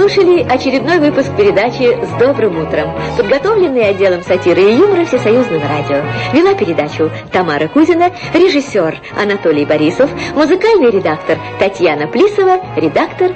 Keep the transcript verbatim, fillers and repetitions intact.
слушали очередной выпуск передачи «С добрым утром», подготовленный отделом сатиры и юмора Всесоюзного радио. Вела передачу Тамара Кузина, режиссер Анатолий Борисов, музыкальный редактор Татьяна Плисова, редактор